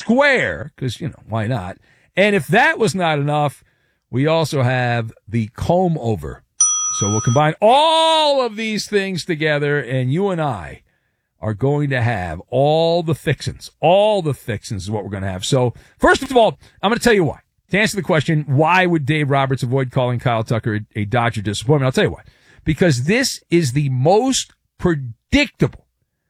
square, because, why not? And if that was not enough, we also have the comb over. So we'll combine all of these things together, and you and I are going to have all the fixins. All the fixins is what we're going to have. So first of all, I'm going to tell you why. To answer the question, why would Dave Roberts avoid calling Kyle Tucker a Dodger disappointment? I'll tell you why. Because this is the most predictable,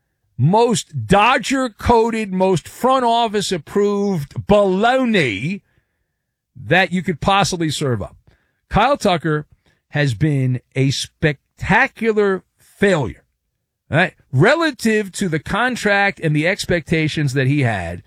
most Dodger-coded, most front office-approved baloney that you could possibly serve up. Kyle Tucker has been a spectacular failure, right? Relative to the contract and the expectations that he had.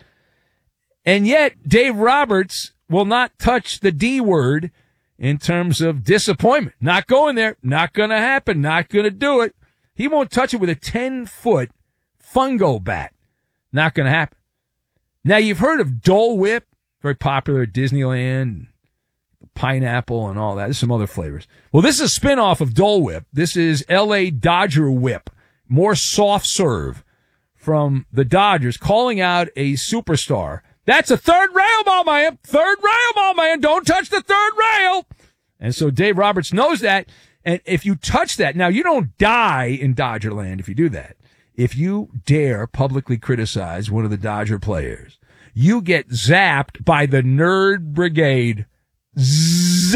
And yet, Dave Roberts will not touch the D word in terms of disappointment. Not going there. Not going to happen. Not going to do it. He won't touch it with a 10-foot fungo bat. Not going to happen. Now, you've heard of Dole Whip, very popular at Disneyland, pineapple and all that. There's some other flavors. Well, this is a spinoff of Dole Whip. This is L.A. Dodger Whip, more soft serve from the Dodgers, calling out a superstar. That's a third rail ball, man. Third rail ball, man. Don't touch the third rail. And so Dave Roberts knows that. And if you touch that, now you don't die in Dodgerland if you do that. If you dare publicly criticize one of the Dodger players, you get zapped by the Nerd Brigade. Zzz,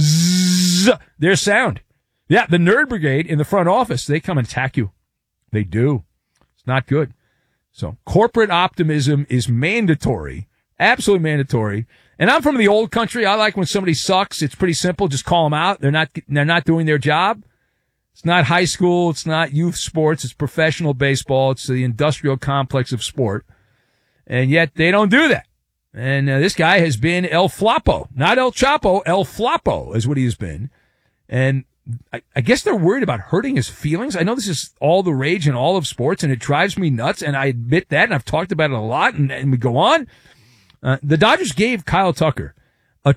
zzz, their sound. Yeah, the Nerd Brigade in the front office, they come and attack you. They do. It's not good. So corporate optimism is mandatory, absolutely mandatory. And I'm from the old country. I like when somebody sucks. It's pretty simple. Just call them out. They're not doing their job. It's not high school. It's not youth sports. It's professional baseball. It's the industrial complex of sport. And yet they don't do that. And this guy has been El Floppo, not El Chapo. El Floppo is what he has been. And I guess they're worried about hurting his feelings. I know this is all the rage in all of sports, and it drives me nuts, and I admit that, and I've talked about it a lot, and we go on. The Dodgers gave Kyle Tucker a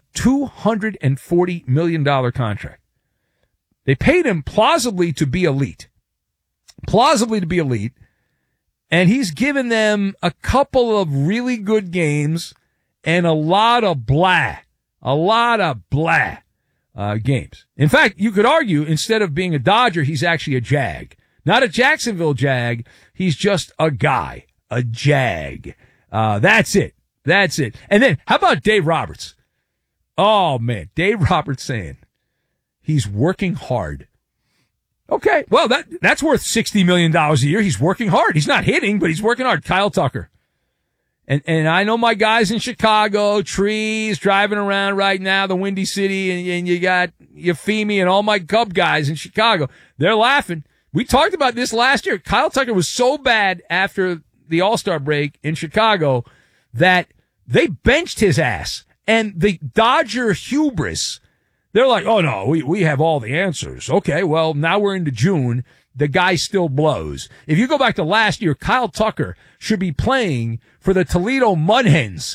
$240 million contract. They paid him plausibly to be elite. And he's given them a couple of really good games and a lot of blah games. In fact, you could argue instead of being a Dodger, he's actually a Jag. Not a Jacksonville Jag. He's just a guy, a Jag. That's it. And then how about Dave Roberts? Oh man, Dave Roberts saying he's working hard. Okay, well, that's worth $60 million a year. He's working hard. He's not hitting, but he's working hard. Kyle Tucker. And I know my guys in Chicago, trees, driving around right now, the Windy City, and you got Euphemia and all my Cub guys in Chicago. They're laughing. We talked about this last year. Kyle Tucker was so bad after the All-Star break in Chicago that they benched his ass. And the Dodger hubris, they're like, oh no, we have all the answers. Okay, well, now we're into June. The guy still blows. If you go back to last year, Kyle Tucker should be playing for the Toledo Mudhens,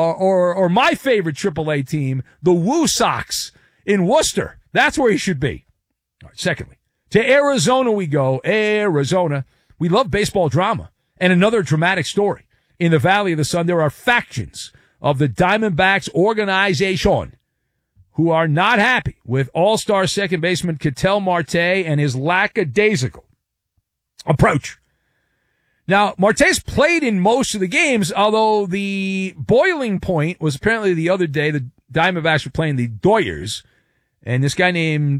or my favorite AAA team, the Woo Sox in Worcester. That's where he should be. All right, secondly, to Arizona we go. Arizona. We love baseball drama. And another dramatic story. In the Valley of the Sun, there are factions of the Diamondbacks organization who are not happy with all-star second baseman Ketel Marte and his lackadaisical approach. Now, Marte's played in most of the games, although the boiling point was apparently the other day the Diamondbacks were playing the Doyers, and this guy named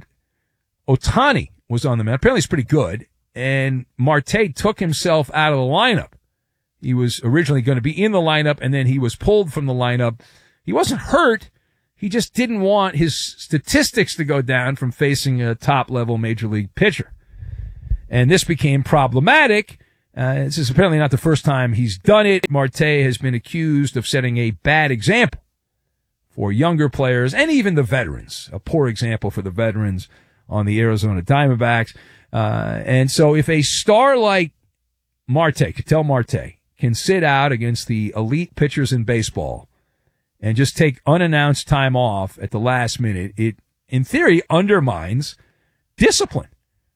Otani was on the mound. Apparently he's pretty good, and Marte took himself out of the lineup. He was originally going to be in the lineup, and then he was pulled from the lineup. He wasn't hurt. He just didn't want his statistics to go down from facing a top-level major league pitcher. And this became problematic. This is apparently not the first time he's done it. Marte has been accused of setting a bad example for younger players and even the veterans. A poor example for the veterans on the Arizona Diamondbacks. And so if a star like Marte, Ketel Marte, can sit out against the elite pitchers in baseball and just take unannounced time off at the last minute, it, in theory, undermines discipline.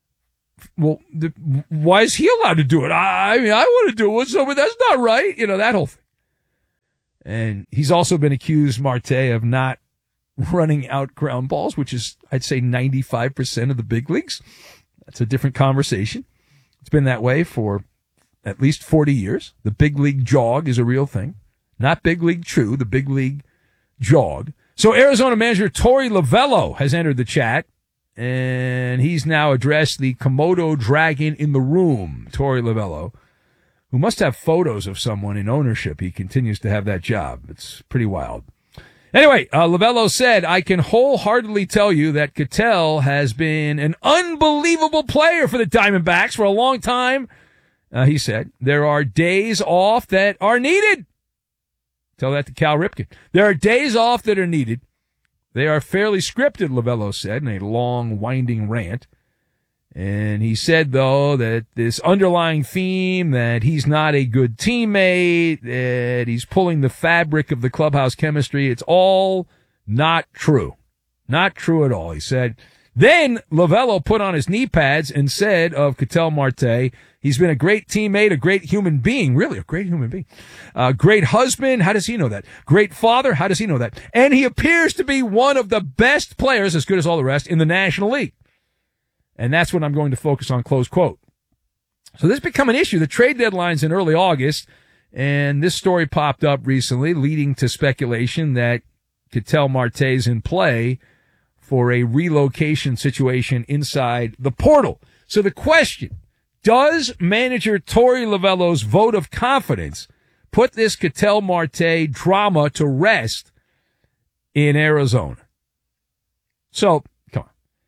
Well, why is he allowed to do it? I mean, I want to do it, so but that's not right. You know, that whole thing. And he's also been accused, Marte, of not running out ground balls, which is, I'd say, 95% of the big leagues. That's a different conversation. It's been that way for at least 40 years. The big league jog is a real thing. Not big league chew, the big league jog. So Arizona manager Torey Lovullo has entered the chat, and he's now addressed the Komodo dragon in the room. Torey Lovullo, who must have photos of someone in ownership. He continues to have that job. It's pretty wild. Anyway, Lovullo said, I can wholeheartedly tell you that Ketel has been an unbelievable player for the Diamondbacks for a long time. He said, there are days off that are needed. Tell that to Cal Ripken. There are days off that are needed. They are fairly scripted, Lovullo said in a long, winding rant. And he said, though, that this underlying theme that he's not a good teammate, that he's pulling the fabric of the clubhouse chemistry, it's all not true. Not true at all, he said. Then Lovullo put on his knee pads and said of Ketel Marte, he's been a great teammate, a great human being, really a great human being, great husband. How does he know that? Great father. How does he know that? And he appears to be one of the best players, as good as all the rest, in the National League. And that's what I'm going to focus on, close quote. So this has become an issue. The trade deadline's in early August, and this story popped up recently, leading to speculation that Ketel Marte's in play for a relocation situation inside the portal. So the question, does manager Torey Lovullo's vote of confidence put this Ketel Marte drama to rest in Arizona? So, come on.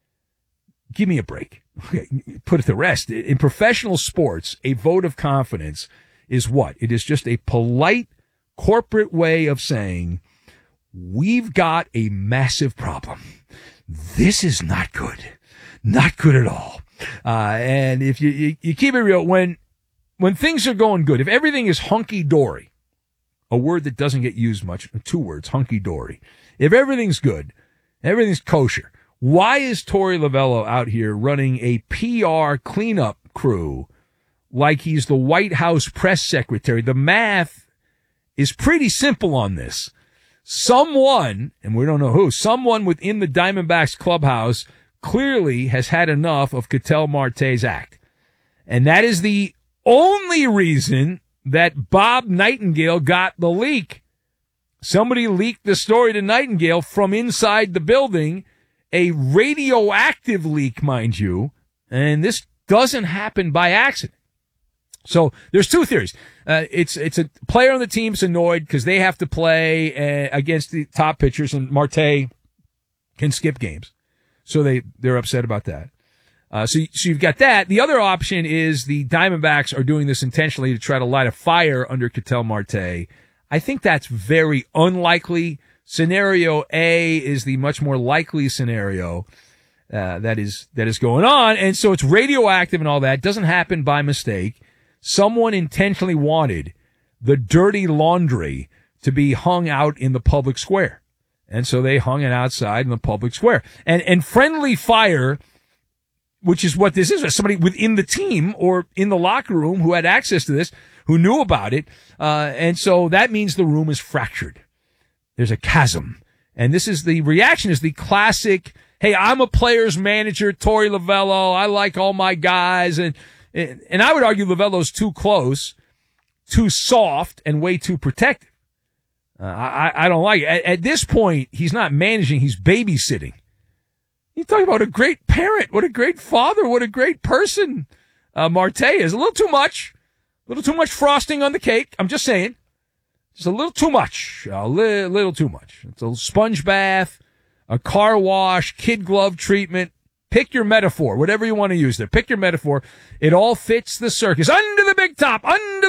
Give me a break. Okay, put it to rest. In professional sports, a vote of confidence is what? It is just a polite corporate way of saying, we've got a massive problem. This is not good. Not good at all. And if you keep it real, when things are going good, if everything is hunky-dory, a word that doesn't get used much, 2 words, hunky-dory. If everything's good, everything's kosher, why is Torey Lovullo out here running a PR cleanup crew like he's the White House press secretary? The math is pretty simple on this. Someone, and we don't know who, someone within the Diamondbacks clubhouse clearly has had enough of Ketel Marte's act. And that is the only reason that Bob Nightingale got the leak. Somebody leaked the story to Nightingale from inside the building, a radioactive leak, mind you, and this doesn't happen by accident. So there's 2 theories. It's a player on the team's annoyed because they have to play against the top pitchers, and Marte can skip games. So they're upset about that. So you've got that. The other option is the Diamondbacks are doing this intentionally to try to light a fire under Ketel Marte. I think that's very unlikely. Scenario A is the much more likely scenario that is going on. And so it's radioactive and all that. It doesn't happen by mistake. Someone intentionally wanted the dirty laundry to be hung out in the public square. And so they hung it outside in the public square. And friendly fire, which is what this is, somebody within the team or in the locker room who had access to this, who knew about it. And so that means the room is fractured. There's a chasm. And this is the reaction is the classic, hey, I'm a player's manager, Torey Lovullo. I like all my guys. And I would argue Lovullo's too close, too soft, and way too protective. I don't like it. At this point, he's not managing, he's babysitting. You talk about a great parent, what a great father, what a great person Marte is. A little too much frosting on the cake. I'm just saying. Just a little too much. A little too much. It's a sponge bath, a car wash, kid glove treatment. Pick your metaphor, whatever you want to use there. Pick your metaphor. It all fits the circus. Under the big top.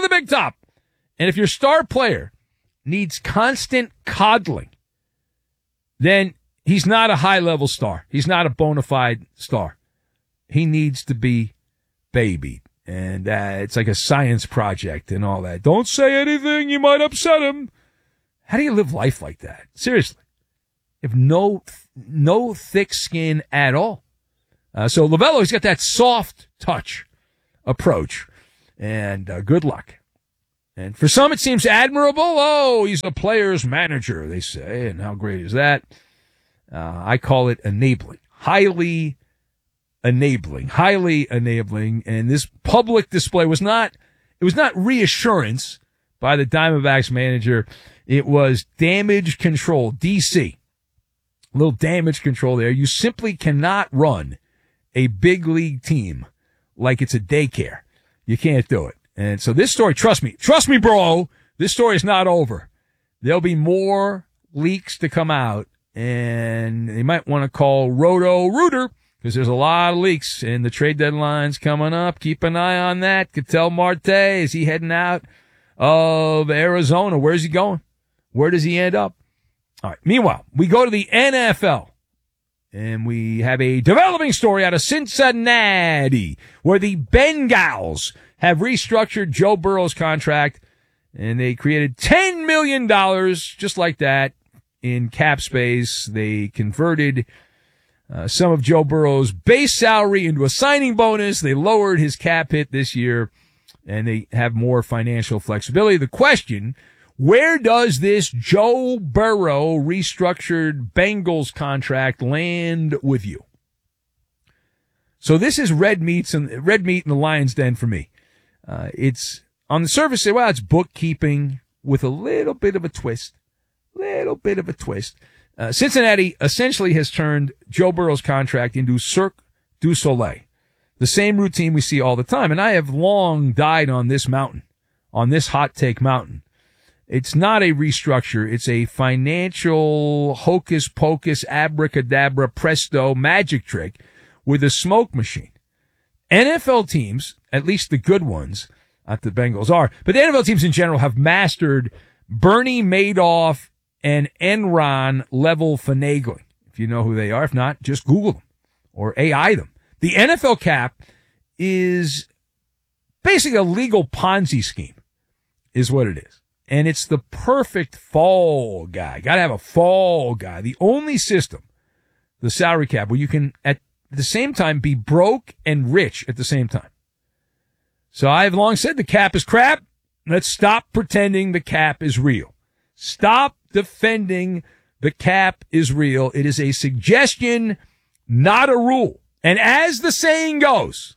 And if your star player needs constant coddling, then he's not a high-level star. He's not a bona fide star. He needs to be babied. And it's like a science project and all that. Don't say anything, you might upset him. How do you live life like that? Seriously. You have no thick skin at all. So Lovullo, he's got that soft touch approach. And good luck. And for some, it seems admirable. Oh, he's a player's manager, they say. And how great is that? I call it enabling. Highly enabling. And this public display was not reassurance by the Diamondbacks manager. It was damage control. DC. A little damage control there. You simply cannot run a big league team like it's a daycare. You can't do it. And so this story, trust me, bro, this story is not over. There'll be more leaks to come out, and they might want to call Roto Rooter because there's a lot of leaks, and the trade deadline's coming up. Keep an eye on that. Ketel Marte, is he heading out of Arizona? Where's he going? Where does he end up? All right. Meanwhile, we go to the NFL, and we have a developing story out of Cincinnati where the Bengals have restructured Joe Burrow's contract, and they created $10 million just like that in cap space. They converted some of Joe Burrow's base salary into a signing bonus. They lowered his cap hit this year, and they have more financial flexibility. The question, where does this Joe Burrow restructured Bengals contract land with you? So this is red meat in the lion's den for me. It's on the surface, say, well, it's bookkeeping with a little bit of a twist. Cincinnati essentially has turned Joe Burrow's contract into Cirque du Soleil, the same routine we see all the time. And I have long died on this mountain, on this hot take mountain. It's not a restructure. It's a financial hocus pocus, abracadabra, presto magic trick with a smoke machine. NFL teams, at least the good ones, not the Bengals are, but the NFL teams in general have mastered Bernie Madoff and Enron level finagling. If you know who they are. If not, just Google them or AI them. The NFL cap is basically a legal Ponzi scheme is what it is. And it's the perfect fall guy. Got to have a fall guy. The only system, the salary cap, where you can at the same time be broke and rich at the same time. So I've long said the cap is crap. Let's stop pretending the cap is real. Stop defending the cap is real. It is a suggestion, not a rule. And as the saying goes,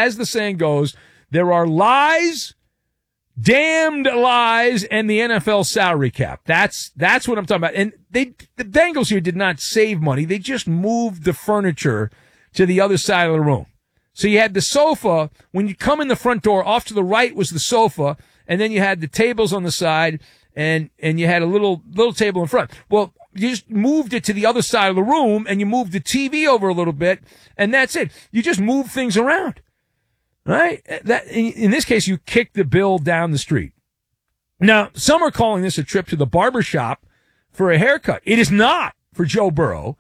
there are lies, damned lies, and the NFL salary cap. That's what I'm talking about. And the Bengals here did not save money. They just moved the furniture to the other side of the room. So you had the sofa. When you come in the front door, off to the right was the sofa, and then you had the tables on the side, and you had a little table in front. Well, you just moved it to the other side of the room, and you moved the TV over a little bit, and that's it. You just move things around, right? That in this case, you kick the bill down the street. Now, some are calling this a trip to the barber shop for a haircut. It is not for Joe Burrow.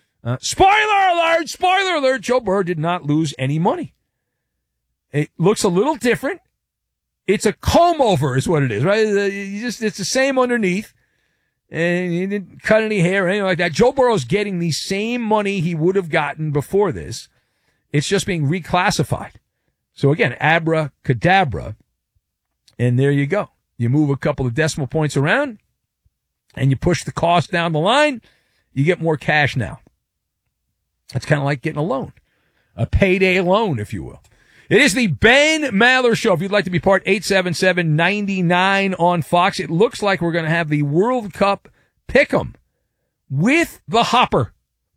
Spoiler alert, Joe Burrow did not lose any money. It looks a little different. It's a comb over is what it is, right? It's the same underneath. And he didn't cut any hair or anything like that. Joe Burrow's getting the same money he would have gotten before this. It's just being reclassified. So again, abracadabra. And there you go. You move a couple of decimal points around and you push the cost down the line. You get more cash now. That's kind of like getting a loan, a payday loan, if you will. It is the Ben Maller Show. If you'd like to be part, 877-99 on Fox. It looks like we're going to have the World Cup pick'em with the Hopper.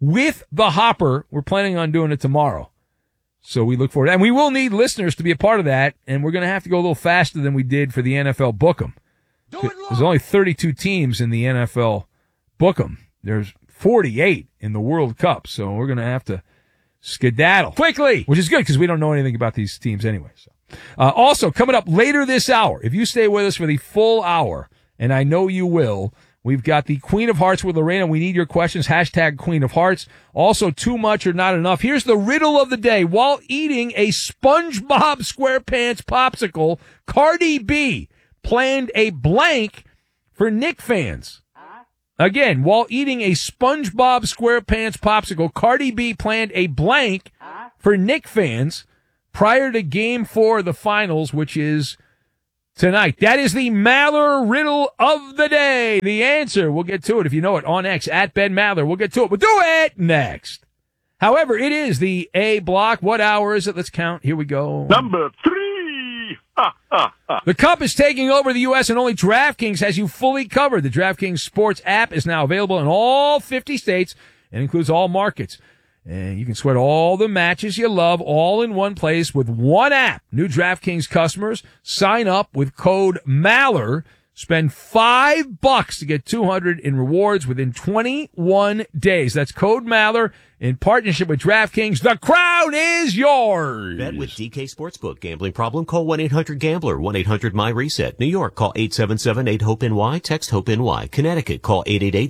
We're planning on doing it tomorrow. So we look forward to that. And we will need listeners to be a part of that. And we're going to have to go a little faster than we did for the NFL Book'em. There's only 32 teams in the NFL Book'em. There's 48 in the World Cup. So we're going to have to skedaddle quickly, which is good because we don't know anything about these teams anyway. So, also coming up later this hour, if you stay with us for the full hour, and I know you will, we've got the Queen of Hearts with Lorena. We need your questions. # Queen of Hearts. Also, too much or not enough. Here's the riddle of the day. While eating a SpongeBob SquarePants popsicle, Cardi B planned a blank for Knick fans. Again, while eating a SpongeBob SquarePants popsicle, Cardi B planned a blank for Knick fans prior to Game 4 of the finals, which is tonight? That is the Maller riddle of the day. The answer, we'll get to it if you know it, on X, at Ben Maller. We'll get to it. We'll do it next. However, it is the A block. What hour is it? Let's count. Here we go. Number 3. The Cup is taking over the U.S. and only DraftKings has you fully covered. The DraftKings Sports app is now available in all 50 states and includes all markets. And you can sweat all the matches you love all in one place with one app. New DraftKings customers sign up with code MALLER. Spend $5 to get $200 in rewards within 21 days. That's code MALLER in partnership with DraftKings. The crown is yours. Bet with DK Sportsbook. Gambling problem? Call 1-800-GAMBLER. 1-800-MY-RESET. New York, call 877-8-HOPE-NY. Text HOPE-NY. Connecticut, call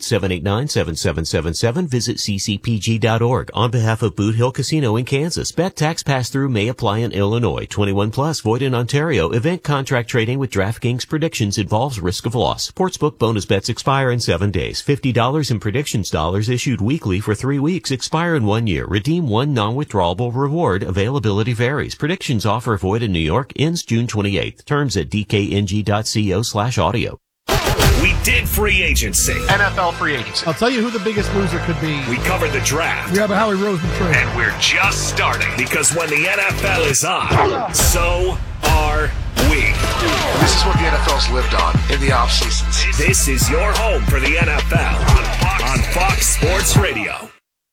888-789-7777. Visit ccpg.org. On behalf of Boot Hill Casino in Kansas, bet tax pass-through may apply in Illinois. 21 plus, void in Ontario. Event contract trading with DraftKings predictions involves risk of loss. Sportsbook bonus bets expire in 7 days. $50 in predictions dollars issued weekly for 3 weeks. Expire in 1 year. Redeem one non-withdrawable reward. Availability varies. Predictions offer void in New York. Ends June 28th. Terms at dkng.co/audio. We did free agency. NFL free agency. I'll tell you who the biggest loser could be. We covered the draft. We have a Howie Roseman trade. And we're just starting. Because when the NFL is on, so are we. This is what the NFL's lived on in the off seasons. This is your home for the NFL on Fox Sports Radio.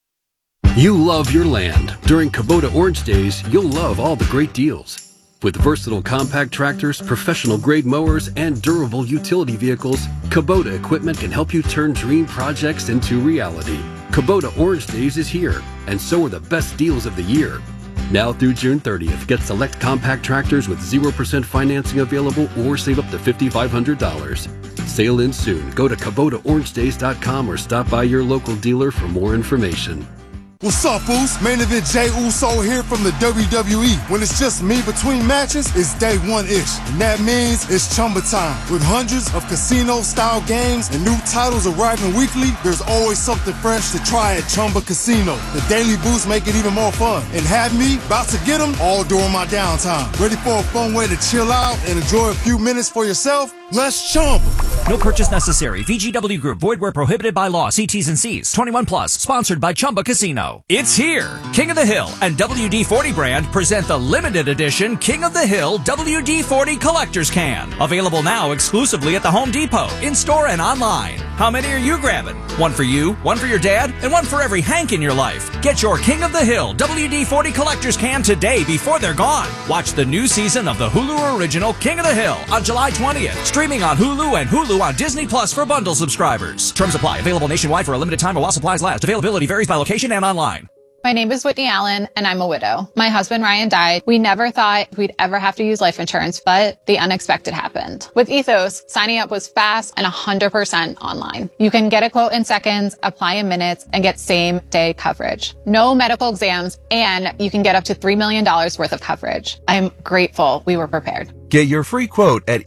You love your land. During Kubota Orange Days, you'll love all the great deals. With versatile compact tractors, professional-grade mowers, and durable utility vehicles, Kubota equipment can help you turn dream projects into reality. Kubota Orange Days is here, and so are the best deals of the year. Now through June 30th, get select compact tractors with 0% financing available or save up to $5,500. Sale ends soon. Go to KubotaOrangeDays.com or stop by your local dealer for more information. What's up, Foos? Main event Jey Uso here from the WWE. When it's just me between matches, it's day one-ish. And that means it's Chumba time. With hundreds of casino-style games and new titles arriving weekly, there's always something fresh to try at Chumba Casino. The daily boosts make it even more fun. And have me about to get them all during my downtime. Ready for a fun way to chill out and enjoy a few minutes for yourself? Let's Chumba. No purchase necessary. VGW Group. Void where prohibited by law. See T's and C's. 21 plus. Sponsored by Chumba Casino. It's here. King of the Hill and WD-40 brand present the limited edition King of the Hill WD-40 Collector's Can. Available now exclusively at the Home Depot, in-store and online. How many are you grabbing? One for you, one for your dad, and one for every Hank in your life. Get your King of the Hill WD-40 Collector's Can today before they're gone. Watch the new season of the Hulu original King of the Hill on July 20th. Streaming on Hulu and Hulu on Disney Plus for bundle subscribers. Terms apply. Available nationwide for a limited time or while supplies last. Availability varies by location and online. My name is Whitney Allen, and I'm a widow. My husband, Ryan, died. We never thought we'd ever have to use life insurance, but the unexpected happened. With Ethos, signing up was fast and 100% online. You can get a quote in seconds, apply in minutes, and get same-day coverage. No medical exams, and you can get up to $3 million worth of coverage. I'm grateful we were prepared. Get your free quote at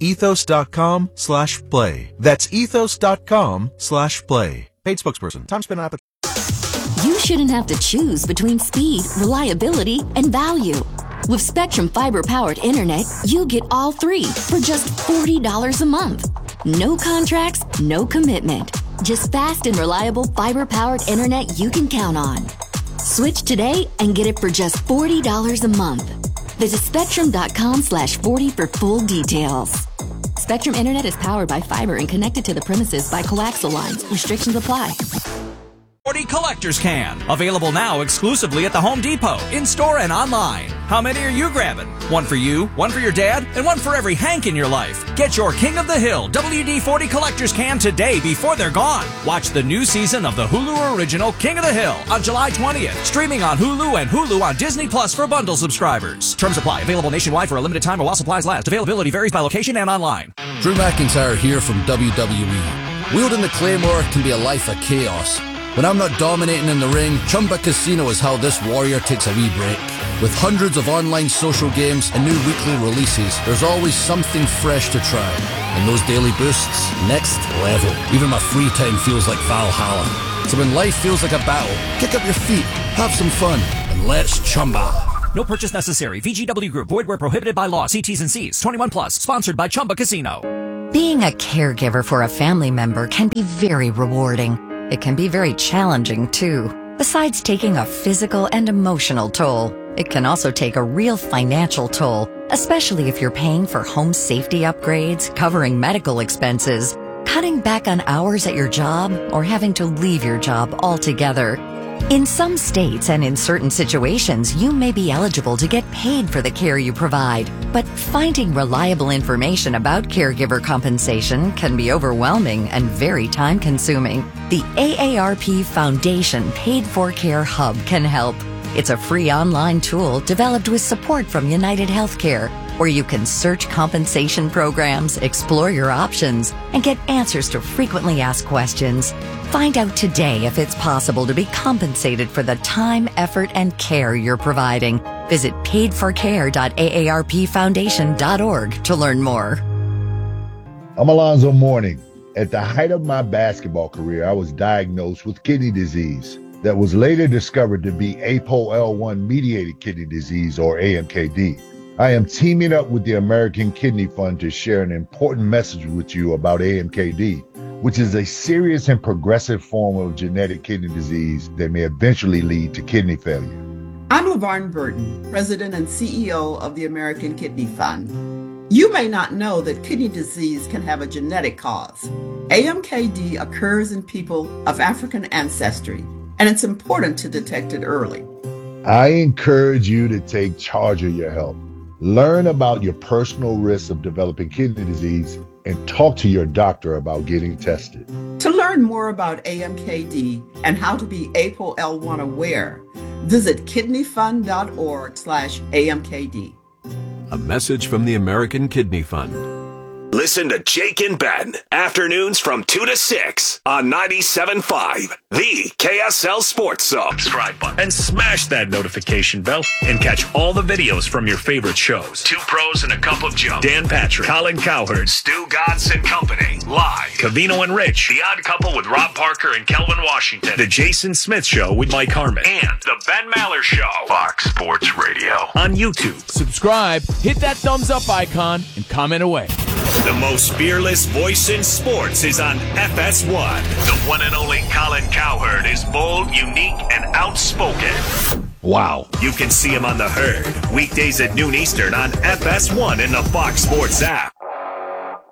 ethos.com/play. That's ethos.com/play. Paid spokesperson. Time spent on application. You shouldn't have to choose between speed, reliability, and value. With Spectrum Fiber-powered internet, you get all three for just $40 a month. No contracts, no commitment. Just fast and reliable fiber-powered internet you can count on. Switch today and get it for just $40 a month. Visit Spectrum.com/40 for full details. Spectrum Internet is powered by fiber and connected to the premises by coaxial lines. Restrictions apply. 40 Collector's Can. Available now exclusively at the Home Depot, in-store and online. How many are you grabbing? One for you, one for your dad, and one for every Hank in your life. Get your King of the Hill WD-40 Collector's Can today before they're gone. Watch the new season of the Hulu original King of the Hill on July 20th. Streaming on Hulu and Hulu on Disney Plus for bundle subscribers. Terms apply. Available nationwide for a limited time or while supplies last. Availability varies by location and online. Drew McIntyre here from WWE. Wielding the Claymore can be a life of chaos. When I'm not dominating in the ring, Chumba Casino is how this warrior takes a wee break. With hundreds of online social games and new weekly releases, there's always something fresh to try. And those daily boosts, next level. Even my free time feels like Valhalla. So when life feels like a battle, kick up your feet, have some fun, and let's Chumba. No purchase necessary. VGW Group. Void where prohibited by law. See T's and C's. 21 plus. Sponsored by Chumba Casino. Being a caregiver for a family member can be very rewarding. It can be very challenging, too. Besides taking a physical and emotional toll, it can also take a real financial toll, especially if you're paying for home safety upgrades, covering medical expenses, cutting back on hours at your job, or having to leave your job altogether. In some states and in certain situations, you may be eligible to get paid for the care you provide, but finding reliable information about caregiver compensation can be overwhelming and very time-consuming. The AARP Foundation Paid for Care Hub can help. It's a free online tool developed with support from United Healthcare, where you can search compensation programs, explore your options, and get answers to frequently asked questions. Find out today if it's possible to be compensated for the time, effort, and care you're providing. Visit paidforcare.aarpfoundation.org to learn more. I'm Alonzo Mourning. At the height of my basketball career, I was diagnosed with kidney disease that was later discovered to be APOL1-mediated kidney disease, or AMKD. I am teaming up with the American Kidney Fund to share an important message with you about AMKD, which is a serious and progressive form of genetic kidney disease that may eventually lead to kidney failure. I'm LaVarn Burton, President and CEO of the American Kidney Fund. You may not know that kidney disease can have a genetic cause. AMKD occurs in people of African ancestry, and it's important to detect it early. I encourage you to take charge of your health. Learn about your personal risks of developing kidney disease and talk to your doctor about getting tested. To learn more about AMKD and how to be APOL1 aware, visit kidneyfund.org/AMKD. A message from the American Kidney Fund. Listen to Jake and Ben, afternoons from 2 to 6 on 97.5, the KSL Sports Zone. Subscribe button and smash that notification bell and catch all the videos from your favorite shows. Two Pros and a Cup of Joe. Dan Patrick, Colin Cowherd, Stu Godson Company, live. Cavino and Rich, The Odd Couple with Rob Parker and Kelvin Washington. The Jason Smith Show with Mike Harmon. And The Ben Maller Show. Fox Sports Radio. On YouTube. Subscribe, hit that thumbs up icon, and comment away. The most fearless voice in sports is on FS1. The one and only Colin Cowherd is bold, unique, and outspoken. Wow. You can see him on The Herd, weekdays at noon Eastern on FS1 in the Fox Sports app.